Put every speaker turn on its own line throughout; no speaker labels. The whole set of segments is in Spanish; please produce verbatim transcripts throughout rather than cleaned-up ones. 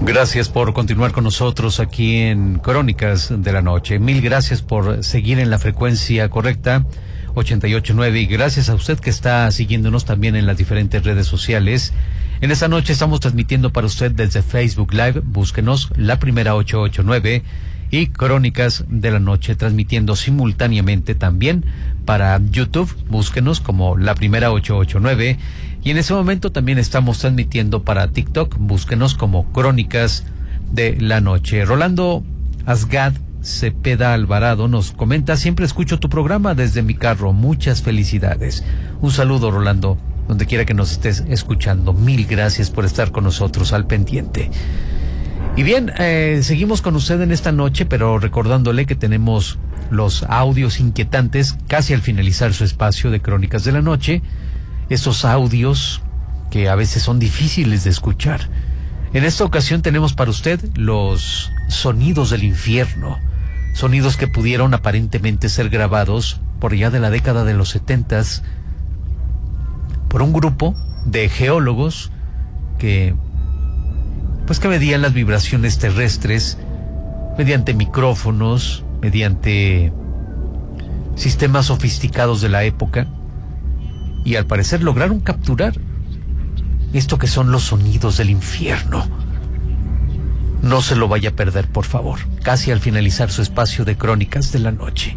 Gracias por continuar con nosotros aquí en Crónicas de la Noche. Mil gracias por seguir en la frecuencia correcta, ochenta y ocho punto nueve, y gracias a usted que está siguiéndonos también en las diferentes redes sociales. En esta noche estamos transmitiendo para usted desde Facebook Live, búsquenos La Primera ochocientos ochenta y nueve, y Crónicas de la Noche transmitiendo simultáneamente también para YouTube, búsquenos como La Primera ochocientos ochenta y nueve. Y en ese momento también estamos transmitiendo para TikTok, búsquenos como Crónicas de la Noche. Rolando Asgad Cepeda Alvarado nos comenta: siempre escucho tu programa desde mi carro, muchas felicidades. Un saludo, Rolando, donde quiera que nos estés escuchando. Mil gracias por estar con nosotros al pendiente. Y bien, eh, seguimos con usted en esta noche, pero recordándole que tenemos los audios inquietantes casi al finalizar su espacio de Crónicas de la Noche. Esos audios que a veces son difíciles de escuchar. En esta ocasión tenemos para usted los sonidos del infierno, sonidos que pudieron aparentemente ser grabados por allá de la década de los setentas por un grupo de geólogos que pues que medían las vibraciones terrestres mediante micrófonos, mediante sistemas sofisticados de la época. Y al parecer lograron capturar esto que son los sonidos del infierno. No se lo vaya a perder, por favor, casi al finalizar su espacio de Crónicas de la Noche.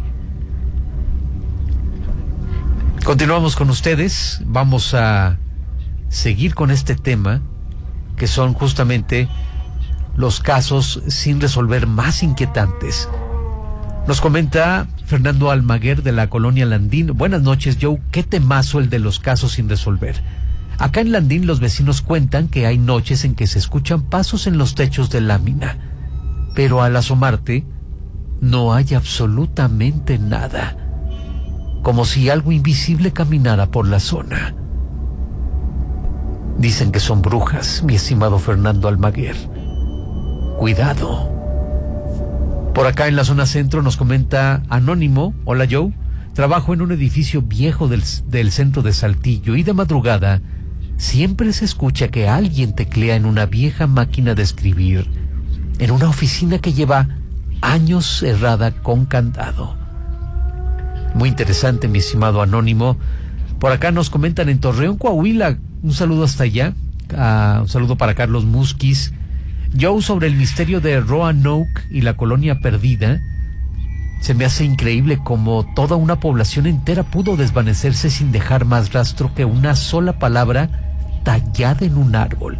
Continuamos con ustedes, vamos a seguir con este tema, que son justamente los casos sin resolver más inquietantes. Nos comenta Fernando Almaguer de la colonia Landín: buenas noches, Joe, qué temazo el de los casos sin resolver. Acá en Landín los vecinos cuentan que hay noches en que se escuchan pasos en los techos de lámina, pero al asomarte no hay absolutamente nada, como si algo invisible caminara por la zona. Dicen que son brujas, mi estimado Fernando Almaguer. Cuidado. Por acá en la zona centro nos comenta Anónimo: hola Joe, trabajo en un edificio viejo del, del centro de Saltillo y de madrugada siempre se escucha que alguien teclea en una vieja máquina de escribir en una oficina que lleva años cerrada con candado. Muy interesante, mi estimado Anónimo. Por acá nos comentan en Torreón, Coahuila, un saludo hasta allá, uh, un saludo para Carlos Musquiz. Joe, sobre el misterio de Roanoke y la colonia perdida, se me hace increíble cómo toda una población entera pudo desvanecerse sin dejar más rastro que una sola palabra tallada en un árbol.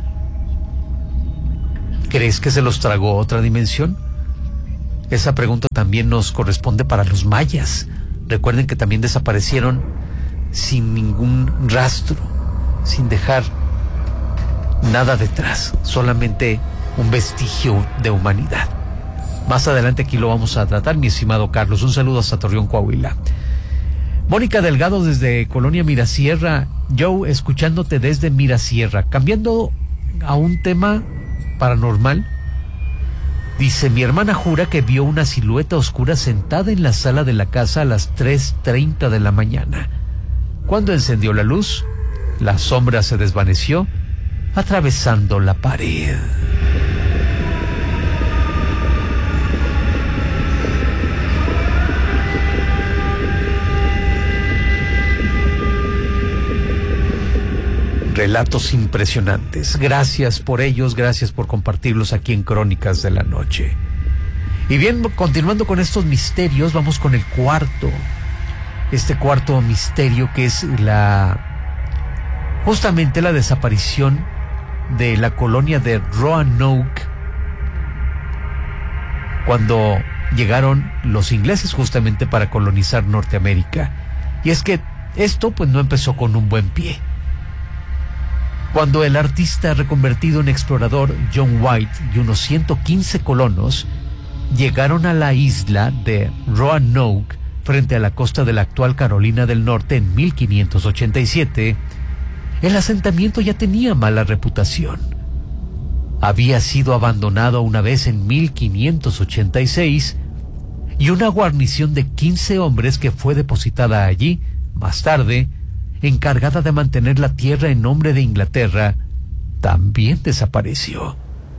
¿Crees que se los tragó otra dimensión? Esa pregunta también nos corresponde para los mayas. Recuerden que también desaparecieron sin ningún rastro, sin dejar nada detrás, solamente un vestigio de humanidad. Más adelante aquí lo vamos a tratar, mi estimado Carlos. Un saludo hasta Torreón, Coahuila. Mónica Delgado desde Colonia Mirasierra: Joe, escuchándote desde Mirasierra. Cambiando a un tema paranormal, dice: mi hermana jura que vio una silueta oscura sentada en la sala de la casa a las tres treinta de la mañana. Cuando encendió la luz, la sombra se desvaneció atravesando la pared. Relatos impresionantes. Gracias por ellos, gracias por compartirlos aquí en Crónicas de la Noche. Y bien, continuando con estos misterios, vamos con el cuarto. Este cuarto misterio, que es la justamente la desaparición de la colonia de Roanoke cuando llegaron los ingleses justamente para colonizar Norteamérica. Y es que esto pues no empezó con un buen pie. Cuando el artista reconvertido en explorador John White y unos ciento quince colonos llegaron a la isla de Roanoke frente a la costa de la actual Carolina del Norte en mil quinientos ochenta y siete, el asentamiento ya tenía mala reputación. Había sido abandonado una vez en mil quinientos ochenta y seis y una guarnición de quince hombres que fue depositada allí más tarde, encargada de mantener la tierra en nombre de Inglaterra, también desapareció.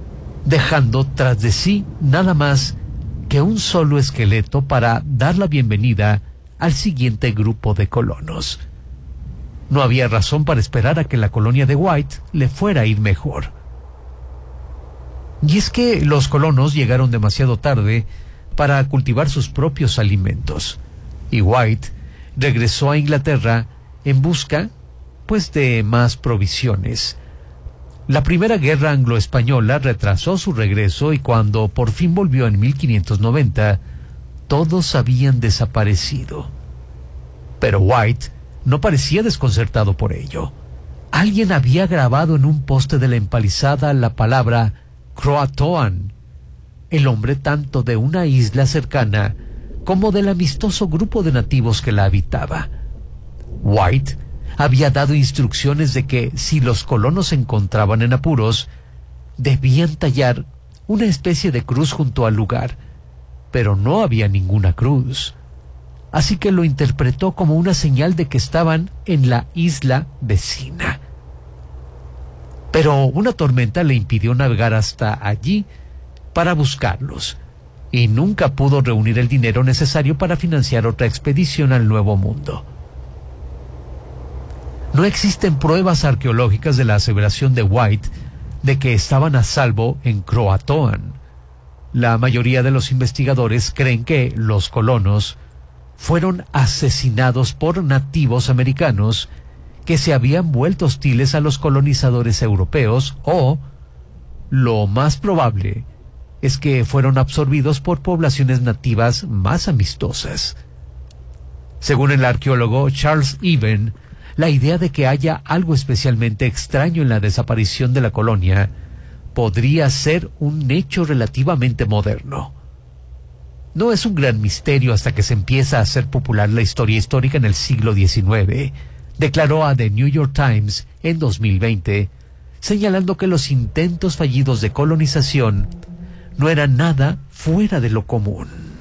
dejando tras de sí nada más que un solo esqueleto para dar la bienvenida al siguiente grupo de colonos. No había razón para esperar a que la colonia de White le fuera a ir mejor. Y es que los colonos llegaron demasiado tarde para cultivar sus propios alimentos, y White regresó a Inglaterra en busca, pues, de más provisiones. La primera guerra anglo-española retrasó su regreso y cuando por fin volvió en mil quinientos noventa, todos habían desaparecido. Pero White no parecía desconcertado por ello. Alguien había grabado en un poste de la empalizada la palabra Croatoan, el nombre tanto de una isla cercana como del amistoso grupo de nativos que la habitaba. White había dado instrucciones de que si los colonos se encontraban en apuros, debían tallar una especie de cruz junto al lugar, pero no había ninguna cruz. Así que lo interpretó como una señal de que estaban en la isla vecina. Pero una tormenta le impidió navegar hasta allí para buscarlos, y nunca pudo reunir el dinero necesario para financiar otra expedición al Nuevo Mundo. No existen pruebas arqueológicas de la aseveración de White de que estaban a salvo en Croatoan. La mayoría de los investigadores creen que los colonos fueron asesinados por nativos americanos que se habían vuelto hostiles a los colonizadores europeos o, lo más probable, es que fueron absorbidos por poblaciones nativas más amistosas. Según el arqueólogo Charles Even, la idea de que haya algo especialmente extraño en la desaparición de la colonia podría ser un hecho relativamente moderno. No es un gran misterio hasta que se empieza a hacer popular la historia histórica en el siglo diecinueve, declaró a The New York Times en dos mil veinte, señalando que los intentos fallidos de colonización no eran nada fuera de lo común.